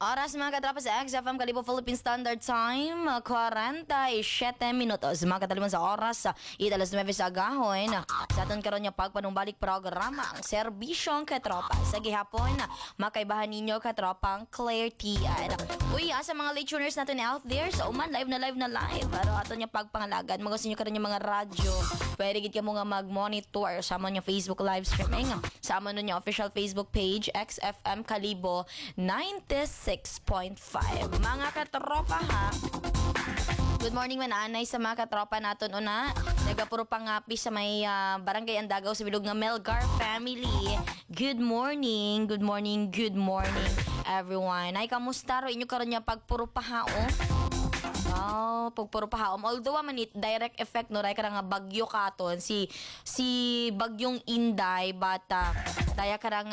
Oras mga katrapas sa XFM Kalibo Philippine Standard Time, 47 minutos. Mga kataliman sa oras, italas 9 sa agahon. Sa aton karon niya pagpanumbalik programa ang serbisyong katropa. Sa gihapon, makaibahan ninyo katropang Claire Tian. Uy, sa mga late tuners natin out there, sa uman, live na live. Pero aton niya pagpangalagan, magasin nyo karon yung mga radyo. Pwede gid ka mo nga mag-monitor sa amon yung Facebook live streaming. Sa amon yung official Facebook page, XFM Kalibo 96.5. Mga katropa ha. Good morning mananay sa mga katropa naton una. Nagapuro pangapi sa may barangay Andagaw sa bilog nga Melgar family. Good morning everyone. Ay kamusta ro inyo karon nya pagpuro pahaom? Pagpuro pahaom. Although man it direct effect no ray nga bagyo katon si bagyong Inday bata. Daya karang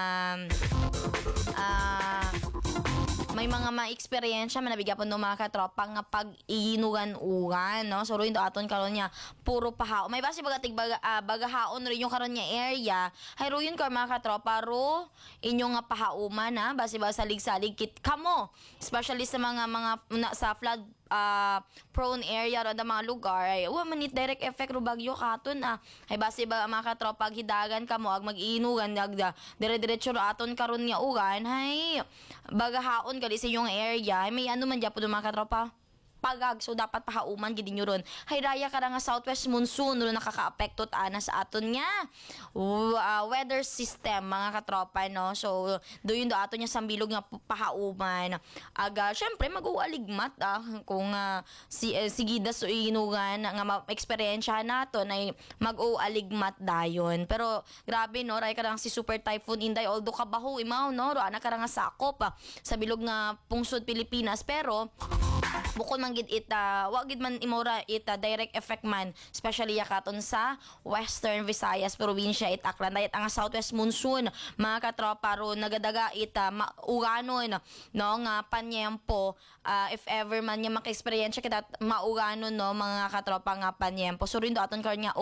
may mga ma-experience man nabigyan po ng mga katropa nga pag-inugan-ugan, no? So, rin do aton karon niya, puro pahaon. May basi bagatig bagahaon rin yung karon niya area. Hay ro yun ka mga katropa, ro inyong nga pahauman, ha? Basi ba salig-salig kit kamo. Especially sa mga sa flood prone area ro da mga lugar ay manit direct effect ro bagyo katon ay base ba mga katropa hidagan kamo ag mag-inugan dire-diretso ro aton karon nga ugan hay bagahaon kali sa inyong area ay may ano man gyapon mga katropa pagag so dapat pahauman gid ninyo ron hay raya kada nga southwest monsoon ro nakakaapekto ana sa aton nga weather system mga katropa no so doon do aton nya sambilog nga pahauman aga syempre mag-ualigmat kung sigida so inugan nga experience naton ay mag-ualigmat dayon pero grabe no raya kada si super typhoon Inday although kabaho imaw no ro ana kada nga sakop sa bilog nga pungsod Pilipinas pero bukod man gid ita wa gid man imora ita direct effect man especially yakaton sa Western Visayas probinsya it Aklan dayat ang southwest monsoon mga katropa ro nagadaga ita mauganon no nga panyempo if ever man nya maka-experience kita mauganon no mga katropa nga panyempo so rin do aton karon nga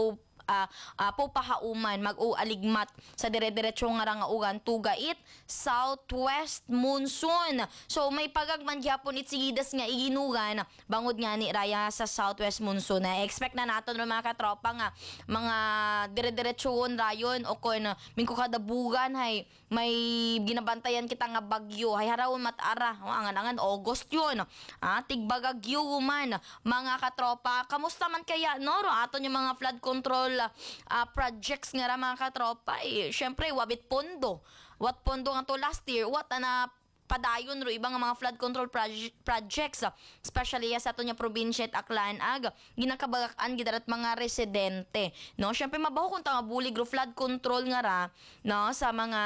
pupahauman mag-ualigmat sa dire-diretso nga nga ugan tugait southwest monsoon so may pagagman gyapon it sigidas nga iginugan bangod nga ni raya sa southwest monsoon na expect na naton ro mga katropa nga mga dire-diretsoon rayon o kon mingko kadabugan hay may ginabantayan kita nga bagyo hay harawon matara angan August yun tigbagagyo man mga katropa kamusta man kaya no ro aton yung mga flood control projects nga ra mga katropa syempre wabit pondo what pondo nga to last year what na padayon ro ibang mga flood control projects especially sa ato nya probinsya at Aklan ag ginakabag-an gidarat mga residente no syempre mabaho kun ta nga bulig ro flood control nga ra no sa mga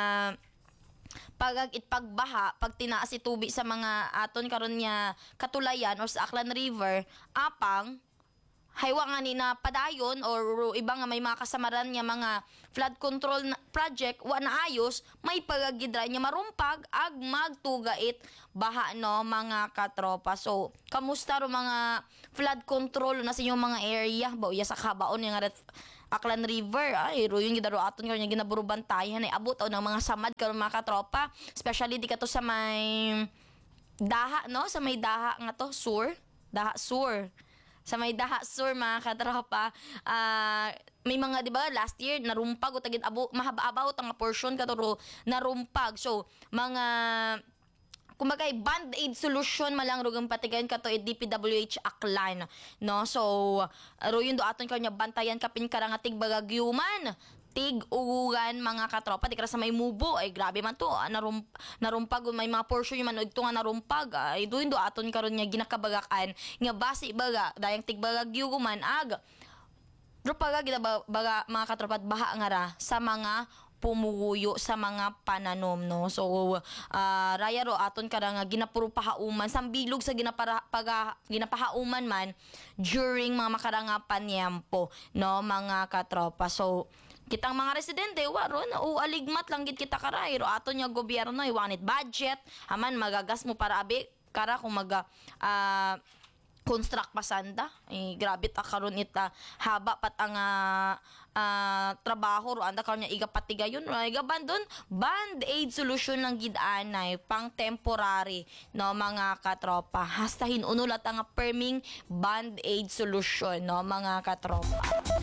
pagbaha pag tinaas itubi sa mga aton karon nya katulayan or sa Aklan River apang haywa nga ni na padayon or iba nga may mga kasamaran niya mga flood control project wa na ayos may pagagidra niya marumpag ag magtugait baha no mga katropa so kamusta ro mga flood control na sa inyong mga area ba uya sa kabaon nga Aklan River ay ro yung gidaro aton kanya ginaburubantayan ay abot ng mga samad karon mga katropa especially di ka to sa may daha no sa may daha nga to daha sur sa may daha sur mga katropa may mga di ba last year narumpag o tagid mahaba-abaw tang portion katuro narumpag so mga kumbaga band-aid solution malang rugang patigayon kato DPWH Aklan no so ro yun do aton kanya bantayan kapin karangatig bagagyuman tig-ugan mga katropa di kara sa may mubo ay grabe man to narumpag may mga portion yung man ito nga narumpag ay doon do aton karon nga ginakabagakan nga base baga dayang tig-bagagyo man ag rupaga ginabaga mga katropa at baha nga ra sa mga pumuguyo sa mga pananom no so raya ro aton kada nga ginapuro pahauman sambilog sa ginapahauman man during mga makaranga panyempo no mga katropa so kitang mga residente waro na aligmat lang gid kita karay ro aton nya gobyerno iwanit budget aman magagas mo para abi kara kung construct pasanda. Grabe ta karon ita haba pat ang trabaho ro anda karon niya iga patigayon iga bandon band-aid solution lang gid anay pang temporary no mga katropa. Hastahin unulat ang perming band-aid solution no mga katropa.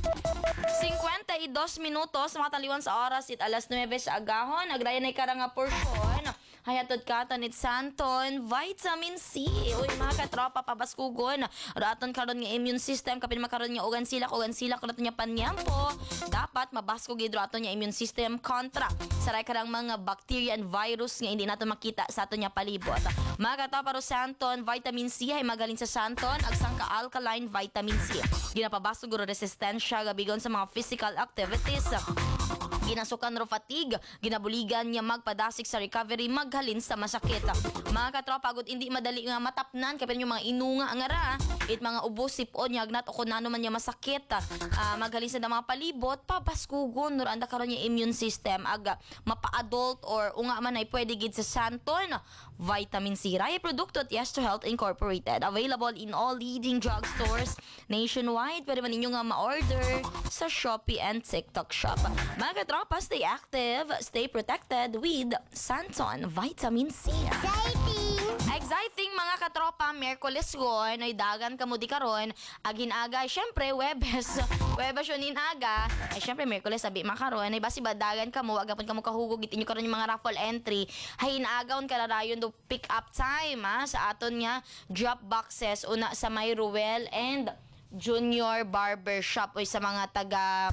52 minutos mataliwan sa oras it alas 9 sa agahon agrayan ay karanga porsyon hayatod ka tanit santon vitamin C uy mga katropa pabaskugon raton karon nga immune system kapin makaron nga ugan sila karon niya panyampo dapat mabasko gid raton nga immune system kontra saray karang mga bacteria and virus nga hindi nato makita sa aton nya palibot mga katropa ro santon vitamin C ay magaling sa santon ag sangka alkaline vitamin C ginapabasog ro resistensya gabigon sa mga physical activities ginasukan ro fatigue, ginabuligan niya magpadasik sa recovery, maghalin sa masakit. Mga katropa, agud hindi madali nga matapnan kapin yung mga inunga nga ra, it mga ubo sipon niya agnat o kung ano man niya masakit, maghalin sa mga palibot, papaskugon, nor anda karon niya immune system, aga mapa-adult or unga man ay pwede gid sa santon, vitamin C. Raya produkto at Yes to Health Incorporated. Available in all leading drugstores nationwide. Pwede man ninyo nga ma-order sa Shopee and TikTok Shop. Mga katropa, stay active, stay protected with Santon Vitamin C. Exciting mga katropa, Miyerkules gon, ay dagan kamo di karon, agin aga, syempre Webes yun aga, ay syempre Miyerkules sabi makaron, ay basi badagan kamo, agapon kamo kahugog, itinyo karon yung mga raffle entry, hay inaagaw kalarayon do pick up time sa aton nga drop boxes, una sa may Ruel and Junior Barbershop, o sa mga taga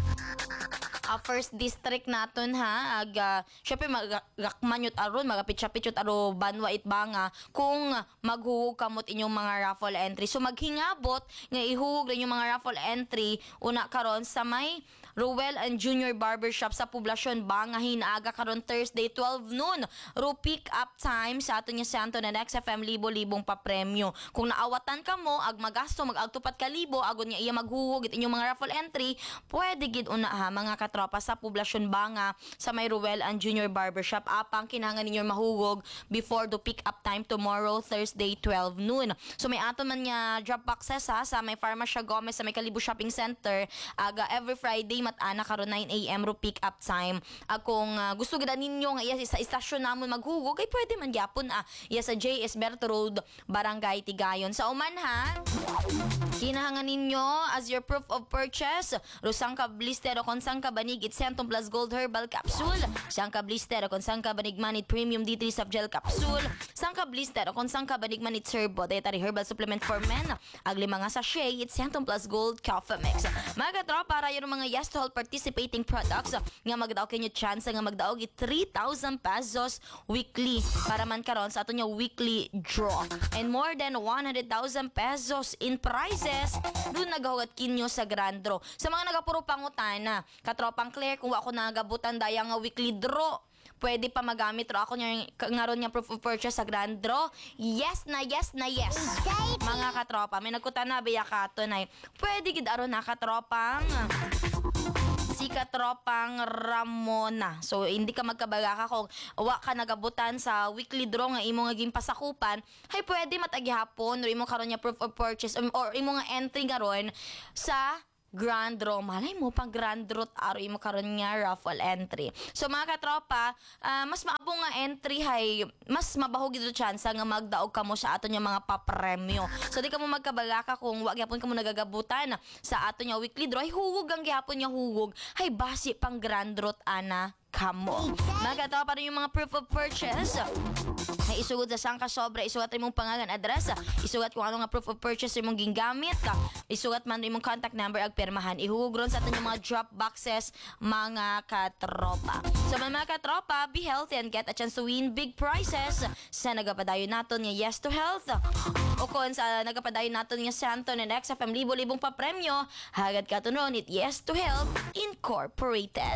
first district naton ha syempre magakman yut aron magapitsa-pitsyot aro banwa itbanga kung maghuhug kamot inyong mga raffle entry so maghingabot nga ihuhug lang yung mga raffle entry una karon sa may Ruel and Junior Barbershop sa Poblasyon Banga hinaaga karon Thursday 12 noon ro pick up time sa aton nga Santo na XFM libo-libong pa premyo kung naawatan ka mo ag magasto mag-agtupat ka libo agon nga iya maghuhug it inyong mga raffle entry pwede gid una ha mga katropa sa Poblasyon Banga sa may Ruel and Junior Barbershop apang kinahanglan ninyo mahugog before the pick up time tomorrow Thursday 12 noon so may aton man nga drop boxes ha sa may Farmacia Gomez sa may Kalibo Shopping Center aga every Friday mat-ana karon 9 AM ro pick up time kung gusto gid ninyo nga iya sa istasyon namon maghugog kay pwede man gyapon iya sa JS Berto Road Barangay Tigayon sa uman ha kinahanglan ninyo as your proof of purchase rusang ka blister o konsang ka banig it Centum Plus Gold Herbal Capsule sang ka blister o konsang ka banig manit Premium D3 Sub Gel Capsule sang ka blister o konsang ka banig manit Serbo Dietary Herbal Supplement for Men ag lima nga sachet it Centum Plus Gold Coffee Mix mga katropa para yung mga Yes to Health participating products nga magdaog kinyo chance nga magdaog it 3,000 pesos weekly para man karon sa ato nya weekly draw and more than 100,000 pesos in prizes doon nagahugat kinyo sa grand draw sa mga nagapuro pangutana katropang Claire kung ako nagabutan daya nga weekly draw pwede pa magamit ro ako ngaron nga proof of purchase sa grand draw yes na yes mga katropa may nagkutan na biya katon ay pwede gid aron na katropang si katropang Ramona. So hindi ka magkabaga ka kung wa ka nagabutan sa weekly draw nga imo nga gimpasakupan, hay pwede matagihapon or imo karon nya proof of purchase or imo nga entry karon sa grand draw. Malay mo pang grand draw aro imo karon nga raffle entry. So mga katropa, mas maabong nga entry hay mas mabahog gid chance nga magdaog kamo sa aton nga mga papremyo. So di ka mo magkabaga ka kung wa gyapon kamo nagagabutan sa aton nga weekly draw, ay hugog ang gyapon nga hugog. Hay basi pang grand draw ana kamo. Mga katropa rin yung mga proof of purchase. Ay isugod sa sangka sobra, isugat imong pangalan, address, isugat kung ano nga proof of purchase imong gingamit, isugat man imong contact number ag permahan. Ihugog ron sa aton yung mga drop boxes mga katropa. So mga katropa, be healthy and get a chance to win big prizes sa nagapadayon naton nga Yes to Health. O kung sa nagapadayon naton nga Santo na XFM libo-libong pa premyo, hagad ka ron it Yes to Health Incorporated.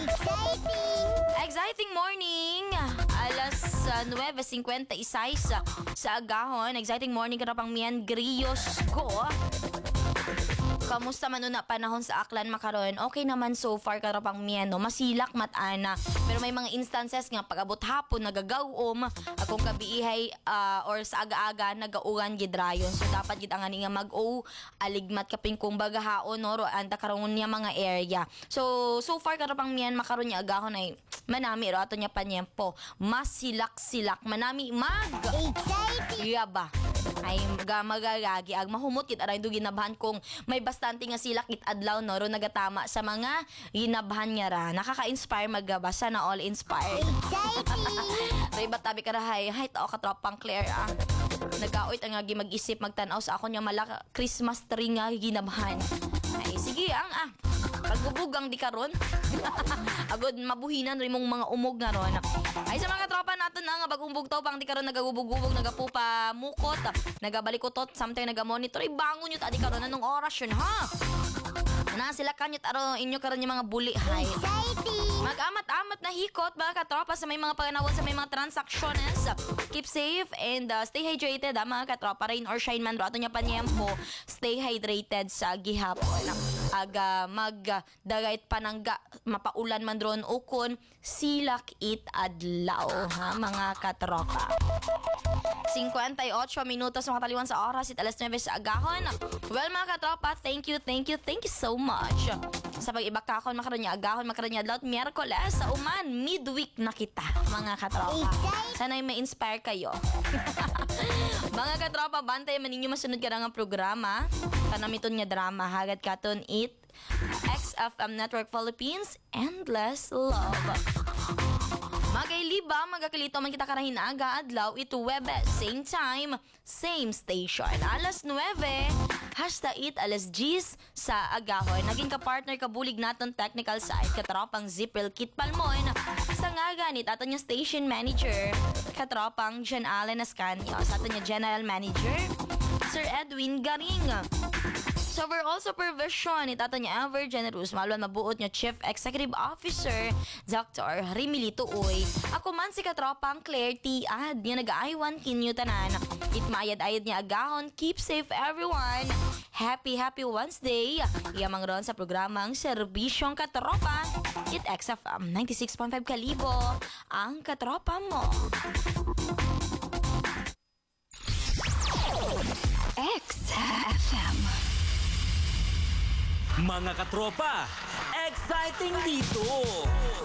Exciting morning! Alas 9:56 sa agahon. Exciting morning ka na pang Mian Grios ko. Kamusta man na panahon sa Aklan makaron? Okay naman so far karopang mieno. Masilak matana. Pero may mga instances nga pag-abot hapon nagagawom, akong gabiihay or sa aga-aga nagaugan gidrayon. So dapat gid ang ani nga mag-o aligmat kaping kumbaga haon no anda karon niya mga area. So far karopang miyan makaron niya agahon ay manami ro ato niya panyempo. Masilak-silak manami Exciting! Yaba. Ay magagagi ag mahumot kit aray do ginabahan kung may bastante nga sila kit adlaw no ro nagatama sa mga ginabahan niya ra. Nakaka-inspire magbasa na all inspired. Exciting! Ray batabi ka rahay hay tao katropang Claire nagaoit ang agi mag-isip magtanaw sa ako niya malaka Christmas tree nga ginabahan. Ay sige pagbubugang di karon. Agod mabuhinan rin mong mga umog nga ron. Ay sa mga tropa natin nga bagumbog to pang di karon nagagubog-ubog nagapupa mukot nagabalikotot sometimes nagamonitor bangon nyo tadi karon anong oras yun ha. Na sila kanyot aro inyo karon yung mga buli hay. Exciting! Mag-amat-amat na hikot mga katropa sa may mga panganawon sa may mga transactions. Keep safe and stay hydrated mga katropa. Rain or shine man ro ato niya panyempo. Stay hydrated sa gihapon. Aga magdagayt panangga mapaulan man dron ukon silak it adlaw ha mga katropa. 58 minutos makataliwan sa oras at alas 9 sa agahon. Well mga katropa, thank you so much. Sa pag-ibakakon makaroon niya agahon, makaroon niya adlaw Miyerkules sa uman, midweek na kita mga katropa. Sana'y ma-inspire kayo. Mga katropa, bantay man ninyo masunod ka nga programa. Kanamiton nga drama, hagad katon it XFM Network Philippines, Endless Love. Magailiba, magakalito man kita karahin aga adlaw ito Webes, same time, same station. Alas 9, hasta it alas 10 sa agahon. Naging ka-partner kabulig naton technical side, katropang Zipil Kit Palmoy sa nga ganit ato niya station manager, katropang Jen Allen Ascanio, sa ato niya general manager, Sir Edwin Garing. So overall supervision ni Tata niya Ever Generous maluan mabuot niya Chief Executive Officer Dr. Rimilito Uy. Ako man si katropang Claire T. Ad niya nag-aaywan kinyo tanan. It maayad-ayad niya agahon. Keep safe everyone. Happy Wednesday. Iyamang ron sa programang Serbisyong Katropa. It XFM 96.5 Kalibo. Ang katropa mo. XFM. Mga katropa, exciting dito!